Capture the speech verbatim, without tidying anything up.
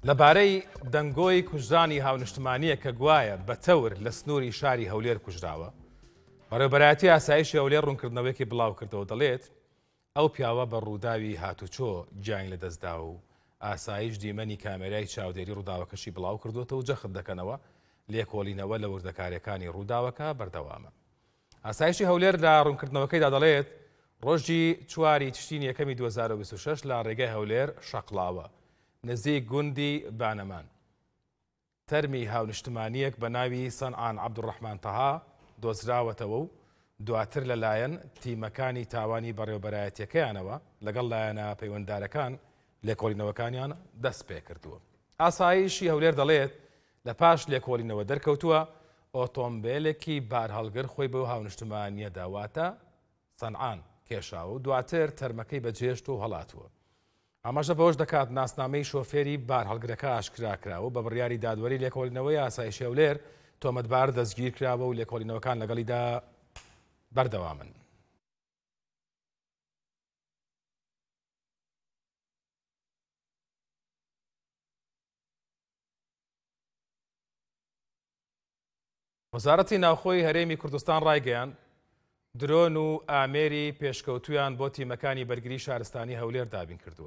لەبارەی دەنگۆی کوژرانی هاونیشتمانیە کە گوایە بە تەور لە سنووری شاری هەولێر کوژراوە، بەڕێوەبەرایەتی ئاسایشی هەولێر ڕوونکردنەوەیەکی بڵاو کردەوە، دەڵێت ئەو پیاوە بە ڕووداوی هاتوچۆ گیان لەدەستدا و ئاسایش دیمەنی کامێرای چاودێری ڕووداوەکەشی بڵاو کردوێتەوە و جەخت دەکەنەوە لێکۆڵینەوە لە وردەکاریەکانی ڕووداوەکە بەردەوامە. ئاسایشی هەولێر لە ڕوونکردنەوەکەیدا دەڵێت ڕۆژی چواری تشتینی یەکەمی دوو هەزار و بیست و شەش لە ڕێگای هەولێر شەقڵاوە نزیک گوندی بانەمان تەرمی هاونیشتمانیەک بە ناوی سەنعان عەبدوڕەحمان تەها دۆزراوەتەوە و دواتر لەلایەن تیمەکانی تاوانی بەڕێوەبەرایەتیەکەیانەوە لەگەڵ لایەنە پەیوەنددارەکان لێکۆڵینەوەکانیان دەست پێ کردووە. ئاسایشی هەولێر دەڵێت لە پاش لێکۆڵینەوە دەرکەوتووە ئۆتۆمبیلێکی بارهەڵگر خۆی بەو هاونیشتمانیە داواتە سەنعان کێشاوە و دواتر تەرمەکەی بەجێشت و هەڵاتووە. ئاماژە بەوەش دەکات ناسنامەی شۆفێری بارهەڵگرەکە ئاشکراکراوە بە بڕیاری دادوەری لێکۆڵینەوەی ئاسایشی هەولێر تۆمەتبار دەستگیر کراوە و لێکۆڵینەوەکان لەگەڵیدا بەردەوامن. وەزارەتی ناوخۆی هەرێمی کوردستان ڕایگەیاند درۆن و ئامێری پێشکەوتویان بۆ تیمەکانی بەرگری شارستانی هەولێر دابین کردووە.